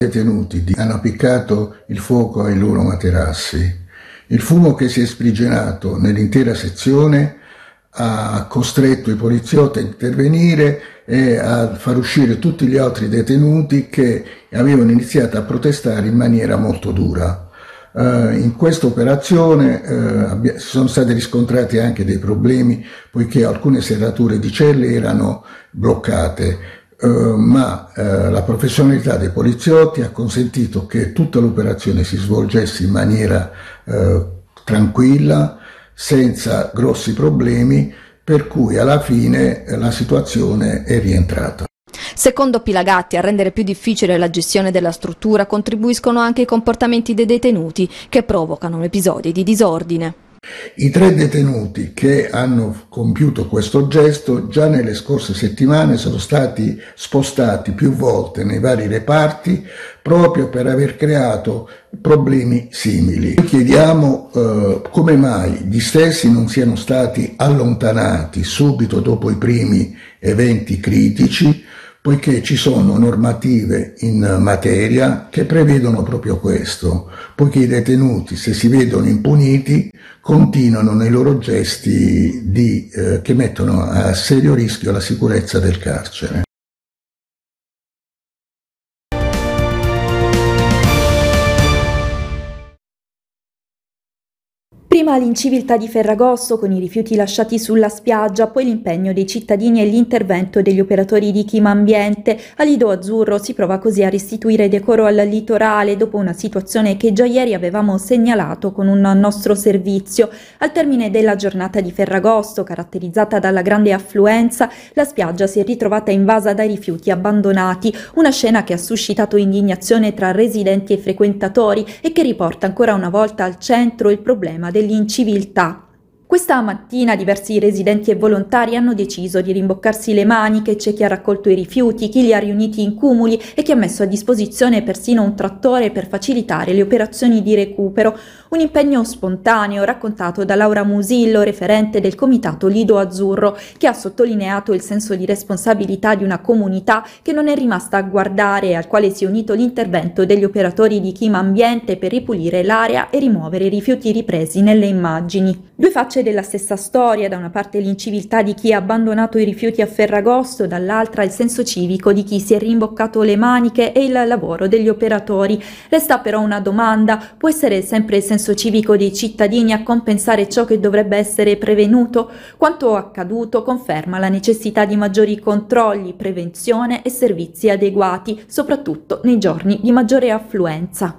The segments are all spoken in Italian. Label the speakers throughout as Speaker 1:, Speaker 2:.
Speaker 1: detenuti hanno appiccato il fuoco ai loro materassi. Il fumo che si è sprigionato nell'intera sezione ha costretto i poliziotti a intervenire e a far uscire tutti gli altri detenuti che avevano iniziato a protestare in maniera molto dura. In questa operazione sono stati riscontrati anche dei problemi, poiché alcune serrature di celle erano bloccate, ma la professionalità dei poliziotti ha consentito che tutta l'operazione si svolgesse in maniera tranquilla, senza grossi problemi, per cui alla fine la situazione è rientrata.
Speaker 2: Secondo Pilagatti, a rendere più difficile la gestione della struttura contribuiscono anche i comportamenti dei detenuti che provocano episodi di disordine.
Speaker 1: I 3 detenuti che hanno compiuto questo gesto già nelle scorse settimane sono stati spostati più volte nei vari reparti proprio per aver creato problemi simili. Chiediamo come mai gli stessi non siano stati allontanati subito dopo i primi eventi critici, poiché ci sono normative in materia che prevedono proprio questo, poiché i detenuti, se si vedono impuniti, continuano nei loro gesti che mettono a serio rischio la sicurezza del carcere.
Speaker 3: Prima l'inciviltà di Ferragosto con i rifiuti lasciati sulla spiaggia, poi l'impegno dei cittadini e l'intervento degli operatori di Chima Ambiente. A Lido Azzurro si prova così a restituire decoro al litorale dopo una situazione che già ieri avevamo segnalato con un nostro servizio. Al termine della giornata di Ferragosto, caratterizzata dalla grande affluenza, la spiaggia si è ritrovata invasa dai rifiuti abbandonati, una scena che ha suscitato indignazione tra residenti e frequentatori e che riporta ancora una volta al centro il problema dell'inciviltà. Questa mattina diversi residenti e volontari hanno deciso di rimboccarsi le maniche, c'è chi ha raccolto i rifiuti, chi li ha riuniti in cumuli e chi ha messo a disposizione persino un trattore per facilitare le operazioni di recupero. Un impegno spontaneo raccontato da Laura Musillo, referente del comitato Lido Azzurro, che ha sottolineato il senso di responsabilità di una comunità che non è rimasta a guardare e al quale si è unito l'intervento degli operatori di Chima Ambiente per ripulire l'area e rimuovere i rifiuti ripresi nelle immagini. Due facce della stessa storia, da una parte l'inciviltà di chi ha abbandonato i rifiuti a Ferragosto, dall'altra il senso civico di chi si è rimboccato le maniche e il lavoro degli operatori. Resta però una domanda: può essere sempre il senso civico dei cittadini a compensare ciò che dovrebbe essere prevenuto? Quanto accaduto conferma la necessità di maggiori controlli, prevenzione e servizi adeguati, soprattutto nei giorni di maggiore affluenza.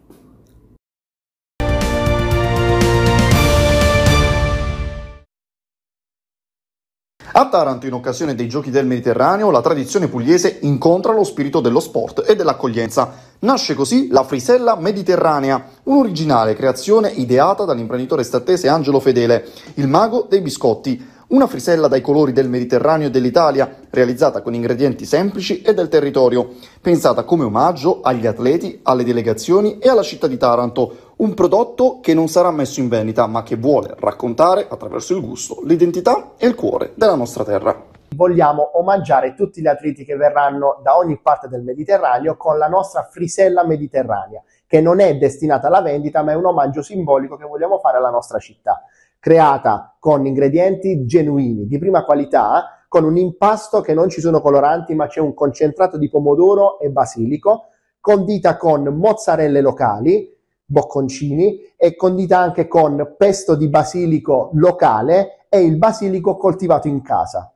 Speaker 4: A Taranto, in occasione dei Giochi del Mediterraneo, la tradizione pugliese incontra lo spirito dello sport e dell'accoglienza. Nasce così la Frisella Mediterranea, un'originale creazione ideata dall'imprenditore statese Angelo Fedele, il mago dei biscotti. Una frisella dai colori del Mediterraneo e dell'Italia, realizzata con ingredienti semplici e del territorio, pensata come omaggio agli atleti, alle delegazioni e alla città di Taranto. Un prodotto che non sarà messo in vendita, ma che vuole raccontare, attraverso il gusto, l'identità e il cuore della nostra terra.
Speaker 5: Vogliamo omaggiare tutti gli atleti che verranno da ogni parte del Mediterraneo con la nostra Frisella Mediterranea, che non è destinata alla vendita, ma è un omaggio simbolico che vogliamo fare alla nostra città. Creata con ingredienti genuini, di prima qualità, con un impasto che non ci sono coloranti, ma c'è un concentrato di pomodoro e basilico, condita con mozzarelle locali, bocconcini, e condita anche con pesto di basilico locale e il basilico coltivato in casa.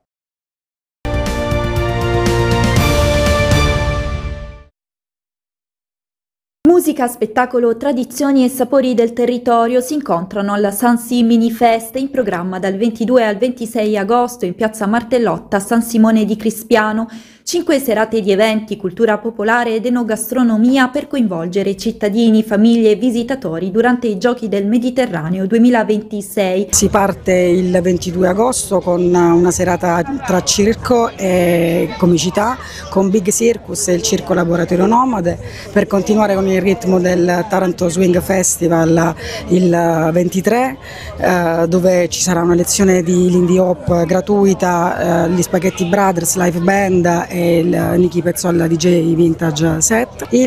Speaker 3: Musica, spettacolo, tradizioni e sapori del territorio si incontrano alla Sansi Mini Fest, in programma dal 22 al 26 agosto in piazza Martellotta a San Simone di Crispiano. 5 serate di eventi, cultura popolare ed enogastronomia per coinvolgere cittadini, famiglie e visitatori durante i Giochi del Mediterraneo 2026.
Speaker 6: Si parte il 22 agosto con una serata tra circo e comicità con Big Circus e il Circo Laboratorio Nomade, per continuare con il ritmo del Taranto Swing Festival il 23, dove ci sarà una lezione di Lindy Hop gratuita, gli Spaghetti Brothers Live Band e il Nicky Pezzolla DJ Vintage Set.